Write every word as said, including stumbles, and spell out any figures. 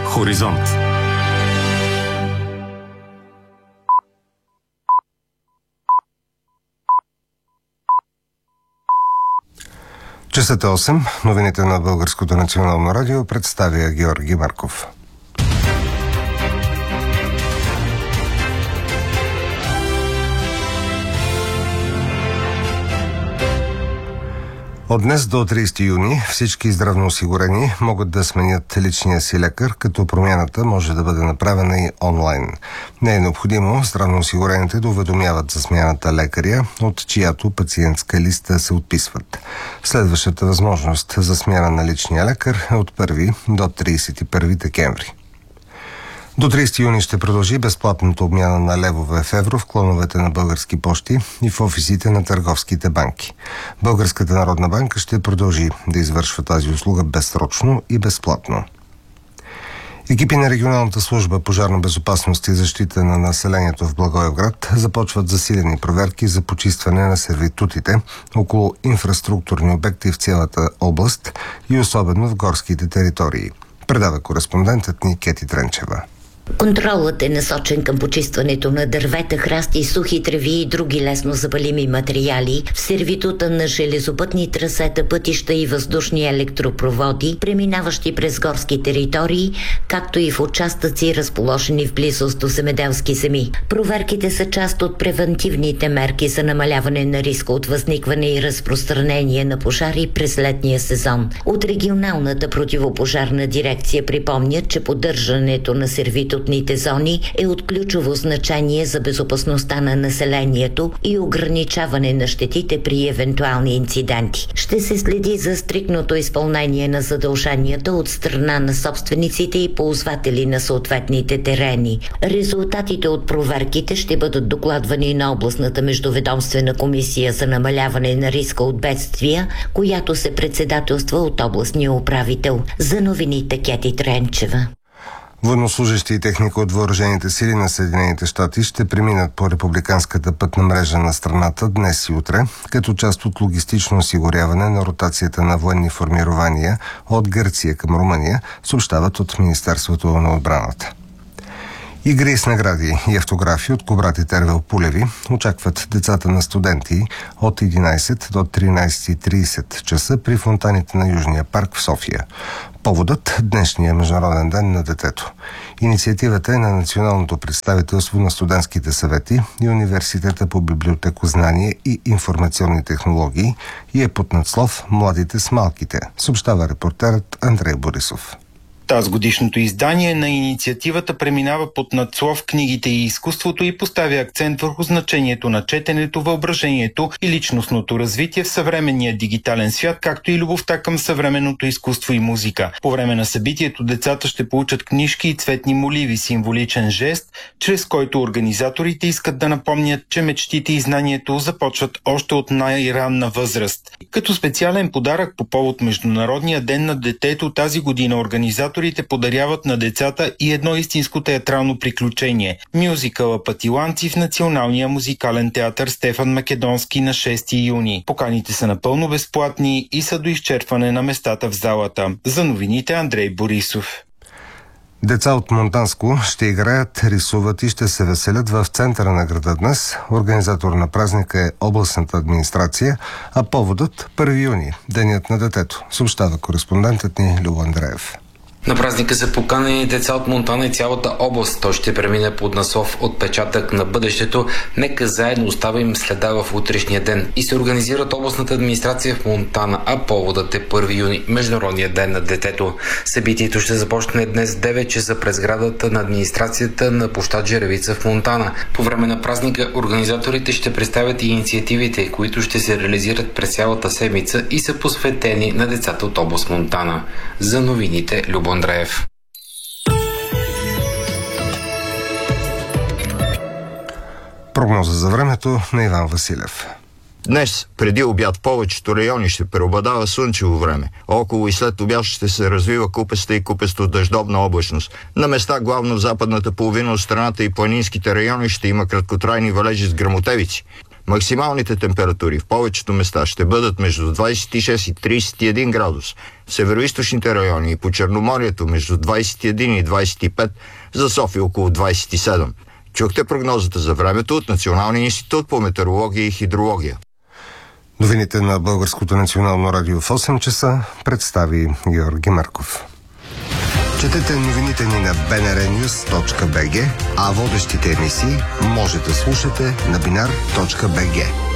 Хоризонт. Часът е осем. Новините на Българското национално радио представя Георги Марков. От днес до тридесети юни всички здравноосигурени могат да сменят личния си лекар, като промяната може да бъде направена и онлайн. Не е необходимо здравноосигурените да уведомяват за смяната лекаря, от чиято пациентска листа се отписват. Следващата възможност за смяна на личния лекар е от първи до тридесет и първи декември. До тридесети юни ще продължи безплатната обмяна на левове в евро в клоновете на Български пощи и в офисите на търговските банки. Българската народна банка ще продължи да извършва тази услуга безсрочно и безплатно. Екипи на регионалната служба пожарна безопасност и защита на населението в Благоевград започват засилени проверки за почистване на сервитутите около инфраструктурни обекти в цялата област и особено в горските територии. Предава кореспондентът ни Кети Тренчева. Контролът е насочен към почистването на дървета, храсти, сухи треви и други лесно запалими материали в сервитута на железопътни трасета, пътища и въздушни електропроводи, преминаващи през горски територии, както и в участъци, разположени в близост до земеделски земи. Проверките са част от превентивните мерки за намаляване на риска от възникване и разпространение на пожари през летния сезон. От регионалната противопожарна дирекция припомнят, че поддържането на сервитут зони е от ключово значение за безопасността на населението и ограничаване на щетите при евентуални инциденти. Ще се следи за стриктното изпълнение на задълженията от страна на собствениците и ползватели на съответните терени. Резултатите от проверките ще бъдат докладвани на областната междуведомствена комисия за намаляване на риска от бедствия, която се председателства от областния управител. За новините Кети Тренчева. Военнослужещи и техника от въоръжените сили на Съединените щати ще преминат по републиканската пътна мрежа на страната днес и утре, като част от логистично осигуряване на ротацията на военни формирования от Гърция към Румъния, съобщават от Министерството на отбраната. Игри с награди и автографи от Кубрат и Тервел Пулеви очакват децата на студенти от единайсет до тринайсет и трийсет часа при фонтаните на Южния парк в София. Поводът – днешния Международен ден на детето. Инициативата е на Националното представителство на студентските съвети и Университета по библиотекознание и информационни технологии и е под надслов «Младите с малките», съобщава репортерът Андрей Борисов. Тазгодишното издание на инициативата преминава под надслов «Книгите и изкуството» и поставя акцент върху значението на четенето, въображението и личностното развитие в съвременния дигитален свят, както и любовта към съвременното изкуство и музика. По време на събитието децата ще получат книжки и цветни моливи, символичен жест, чрез който организаторите искат да напомнят, че мечтите и знанието започват още от най-ранна възраст. Като специален подарък по повод Международния ден на детето тази година организаторите подаряват на децата и едно истинско театрално приключение – мюзикъла «Патиланци» в Националния музикален театър Стефан Македонски на шести юни. Поканите са напълно безплатни и са до изчерпване на местата в залата. За новините Андрей Борисов. Деца от Монтанско ще играят, рисуват и ще се веселят в центъра на града днес. Организатор на празника е областната администрация, а поводът – първи юни, денят на детето, съобщава кореспондентът ни Любо Андреев. На празника са поканени деца от Монтана и цялата област. Той ще премине под наслов «Отпечатък на бъдещето». Нека заедно оставим следа в утрешния ден. И се организират областната администрация в Монтана, а поводът е първи юни, Международния ден на детето. Събитието ще започне днес в девет часа през сградата на администрацията на площад Жеревица в Монтана. По време на празника организаторите ще представят и инициативите, които ще се реализират през цялата седмица и са посветени на децата от област Монтана. За новините Любо Андреев. Прогноза за времето на Иван Василев. Днес, преди обяд, в повечето райони ще преобладава слънчево време. Около и след обяд ще се развива купеста и купесто дъждовна облачност. На места, главно в западната половина от страната и планинските райони, ще има краткотрайни валежи с гръмотевици. Максималните температури в повечето места ще бъдат между двадесет и шест и тридесет и един градус. В североизточните райони и по Черноморието между двадесет и един и двадесет и пет, за София около двадесет и седем. Чухте прогнозата за времето от Националния институт по метеорология и хидрология. Новините на Българското национално радио в осем часа представи Георги Марков. Четете новините ни на би ен ар нюс точка би джи, а водещите емисии може да слушате на бинар точка би джи.